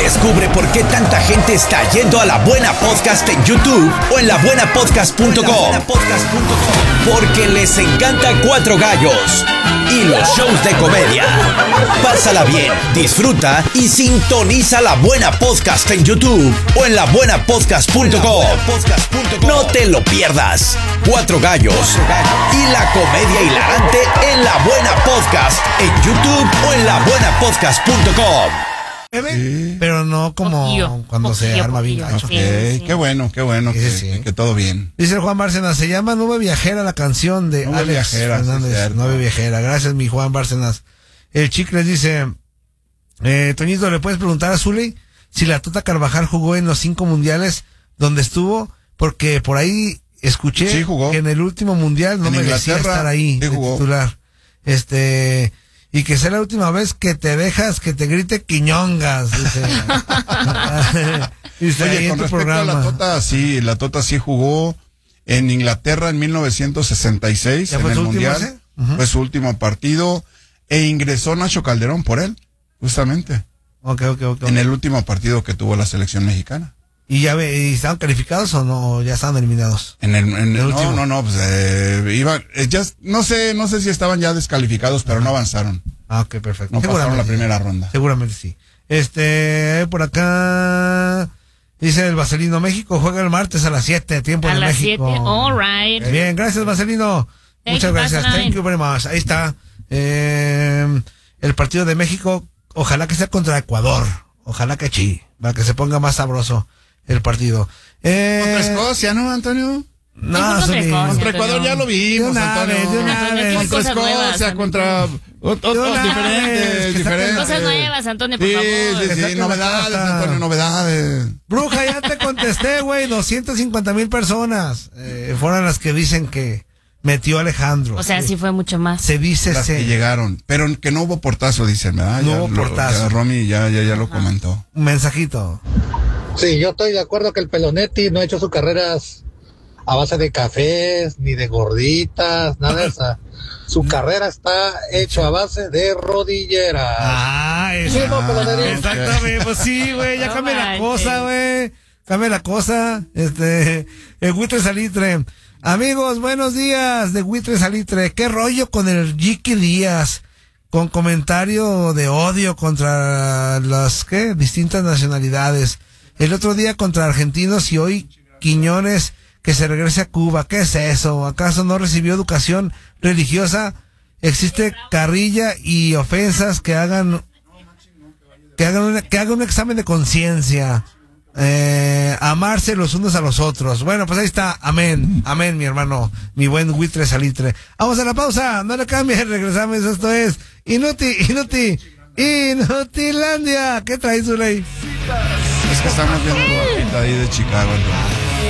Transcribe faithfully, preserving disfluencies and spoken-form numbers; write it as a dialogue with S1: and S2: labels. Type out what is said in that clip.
S1: Descubre por qué tanta gente está yendo a La Buena Podcast en YouTube o en la buena podcast punto com. Porque les encanta Cuatro Gallos y los shows de comedia. Pásala bien, disfruta y sintoniza La Buena Podcast en YouTube o en la buena podcast punto com. No te lo pierdas. Cuatro Gallos y la comedia hilarante en La Buena Podcast en YouTube o en la buena podcast punto com.
S2: Sí. Pero no como poquillo, cuando
S3: poquillo,
S2: se arma
S3: poquillo.
S2: bien gacho.
S4: Ok, sí, sí. Qué bueno, qué bueno,
S2: sí,
S4: que,
S2: sí.
S4: Que, que todo bien.
S2: Dice el Juan Bárcenas, se llama Nube Viajera la canción de
S4: Nube
S2: Alex
S4: Viajera,
S2: Fernández.
S4: sí,
S2: Nube Viajera, gracias mi Juan Bárcenas. El Chicles dice, eh, Toñito, ¿le puedes preguntar a Zuley si la Tota Carvajal jugó en los cinco mundiales donde estuvo? Porque por ahí escuché
S4: sí, jugó.
S2: que en el último mundial no
S4: en
S2: merecía estar ahí
S4: sí,
S2: de
S4: jugó.
S2: titular. Este... Y que sea la última vez que te dejas que te grite Quiñongas. Dice. Dice
S4: Oye,
S2: ahí
S4: con
S2: en tu
S4: respecto
S2: programa.
S4: a la Tota, sí, la Tota sí jugó en Inglaterra en mil novecientos sesenta y seis,
S2: ¿Ya
S4: en
S2: fue
S4: el
S2: su último
S4: Mundial.
S2: ese? Uh-huh.
S4: Fue su último partido e ingresó Nacho Calderón por él, justamente.
S2: Ok, ok, ok.
S4: En el último partido que tuvo la selección mexicana.
S2: ¿Y ya ve, y estaban calificados o no? Ya estaban eliminados.
S4: En el, en el,
S2: El
S4: no,
S2: último.
S4: no, no, pues eh, iba, eh, ya, no sé, no sé si estaban ya descalificados, pero no avanzaron.
S2: Ah, ok, perfecto.
S4: No pasaron la primera ronda.
S2: Seguramente sí. Este, por acá dice el Vaselino, México juega el martes a las siete, tiempo
S3: A
S2: de
S3: las
S2: México.
S3: siete, all right.
S2: Bien, gracias Vaselino.
S3: Thank
S2: Muchas
S3: you,
S2: gracias.
S3: Vaseline.
S2: Thank you very much. Ahí está. Eh, el partido de México, ojalá que sea contra Ecuador. Ojalá que sí, para que se ponga más sabroso el partido. Eh,
S4: Contra Escocia, ¿no, Antonio?
S2: No,
S3: contra
S2: Zuli.
S3: Escocia.
S4: Contra Ecuador ya lo vimos,
S2: De una
S4: Antonio.
S2: vez, de una
S3: Antonio,
S2: vez.
S3: tienes
S4: Contra
S3: cosas nuevas,
S4: Escocia,
S3: Antonio.
S4: contra otros
S2: De una vez,
S4: diferentes,
S2: que
S4: diferentes.
S3: Cosas nuevas, Antonio, por
S4: Sí,
S3: favor.
S4: sí,
S2: Que
S4: sí,
S2: saquen la
S4: novedades,
S2: carta.
S4: Antonio, novedades.
S2: Bruja, ya te contesté, güey. doscientas cincuenta mil personas eh, fueron las que dicen que metió Alejandro.
S3: O sea, sí fue mucho más.
S2: Se dice
S4: Las que
S2: se,
S4: llegaron, pero que no hubo portazo, dicen, ¿verdad?
S2: No
S4: Ya
S2: hubo
S4: lo-
S2: portazo.
S4: ya Romy ya, ya, ya lo comentó.
S2: un mensajito.
S5: Sí, yo estoy de acuerdo que el Pelonetti no ha hecho sus carreras a base de cafés, ni de gorditas, nada de eso. Su carrera está hecho a base de rodilleras.
S2: Ah,
S5: Sí, no, Pelonetti.
S2: exactamente. Pues sí, güey, ya
S3: No
S2: cambia la
S3: manches.
S2: cosa, güey. Cambia la cosa. Este, el Buitre Salitre. Amigos, buenos días de Buitre Salitre. ¿Qué rollo con el Jiki Díaz? Con comentario de odio contra las, ¿qué? Distintas nacionalidades. El otro día contra argentinos y hoy Quiñones que se regrese a Cuba. ¿Qué es eso? ¿Acaso no recibió educación religiosa? Existe carrilla y ofensas que hagan que hagan una- que hagan un examen de conciencia. Eh, amarse los unos a los otros. Bueno, pues ahí está. Amén. Amén, mi hermano. Mi buen Buitre Salitre. Vamos a la pausa. No le cambien. Regresamos. Esto es Inuti, Inuti, Inutilandia. ¿Qué traes, Zuley?
S4: Es que estamos viendo ahorita ahí de Chicago. Antonio.